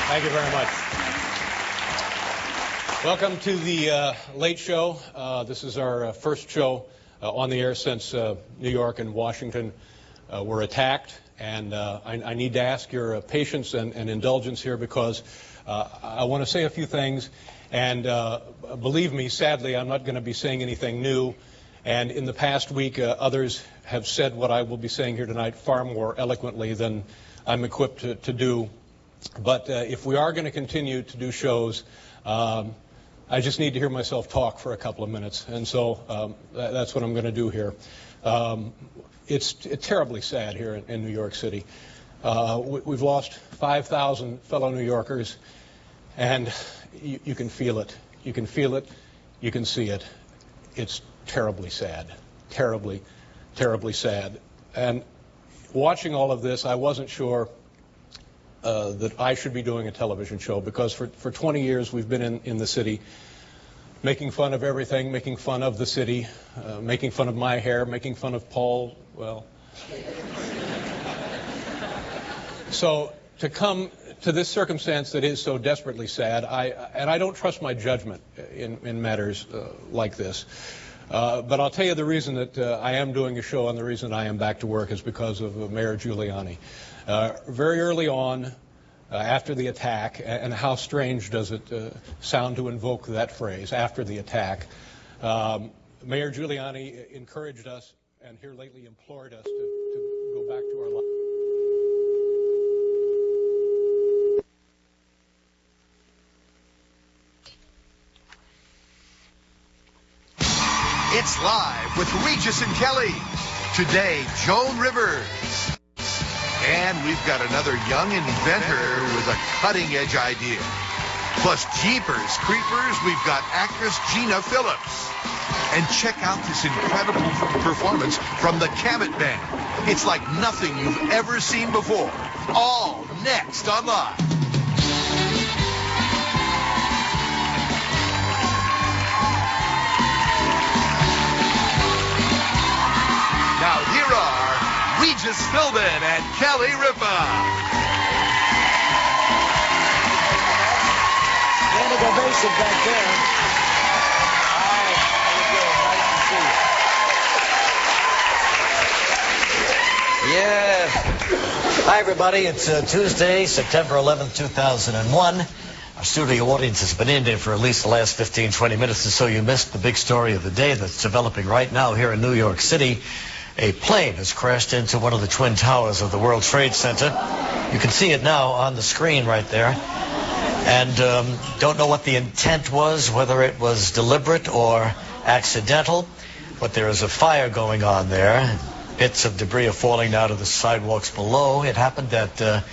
Thank you very much. Welcome to the Late Show. This is our first show on the air since New York and Washington were attacked. And I need to ask your patience and indulgence here because I want to say a few things. And believe me, sadly, I'm not going to be saying anything new. And in the past week, others have said what I will be saying here tonight far more eloquently than I'm equipped to do. But if we are going to continue to do shows, I just need to hear myself talk for a couple of minutes. And so that's what I'm going to do here. It's terribly sad here in New York City. We've lost 5,000 fellow New Yorkers, and you can feel it. You can feel it. You can see it. It's terribly sad. Terribly, terribly sad. And watching all of this, I wasn't sure that I should be doing a television show because for 20 years we've been in the city making fun of everything, making fun of the city, making fun of my hair, making fun of Paul, well. So to come to this circumstance that is so desperately sad, I don't trust my judgment in matters like this. But I'll tell you the reason that I am doing a show and the reason I am back to work is because of Mayor Giuliani. Very early on, after the attack, and how strange does it sound to invoke that phrase, after the attack, Mayor Giuliani encouraged us and here lately implored us to go back to our lives. It's Live with Regis and Kelly. Today, Joan Rivers. And we've got another young inventor with a cutting-edge idea. Plus, Jeepers Creepers, we've got actress Gina Phillips. And check out this incredible performance from the Camet Band. It's like nothing you've ever seen before. All next on Live. Now here are Regis Philbin and Kelly Ripa. Standing ovation back there. Hi, how you doing? Nice to see you. Yeah. Hi, everybody. It's Tuesday, September 11th, 2001. Our studio audience has been in there for at least the last 15, 20 minutes, and so you missed the big story of the day that's developing right now here in New York City. A plane has crashed into one of the twin towers of the World Trade Center. You can see it now on the screen right there. And don't know what the intent was, whether it was deliberate or accidental, but there is a fire going on there. Bits of debris are falling down to the sidewalks below. It happened at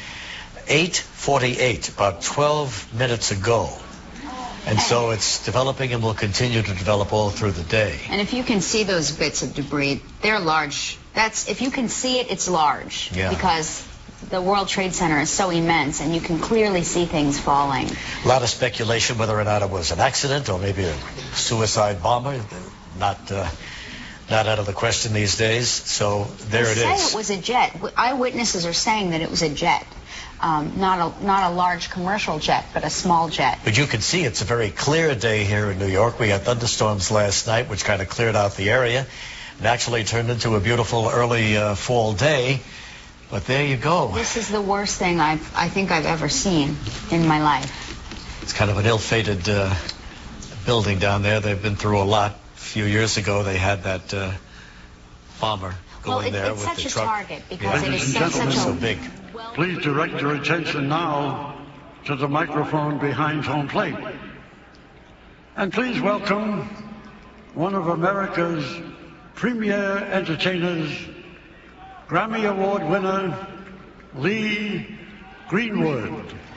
8:48, about 12 minutes ago. And so it's developing and will continue to develop all through the day. And if you can see those bits of debris, they're large. If you can see it, it's large. Yeah. Because the World Trade Center is so immense, and you can clearly see things falling. A lot of speculation whether or not it was an accident or maybe a suicide bomber. Not out of the question these days. So there it is. They say it was a jet. Eyewitnesses are saying that it was a jet. Not a large commercial jet, but a small jet. But you can see it's a very clear day here in New York. We had thunderstorms last night, which kind of cleared out the area. It actually turned into a beautiful early fall day. But there you go. This is the worst thing I think I've ever seen in my life. It's kind of an ill-fated building down there. They've been through a lot. A few years ago, they had that bomber going there with the truck. It's such a target because it is so big. Please direct your attention now to the microphone behind home plate. And please welcome one of America's premier entertainers, Grammy Award winner, Lee Greenwood.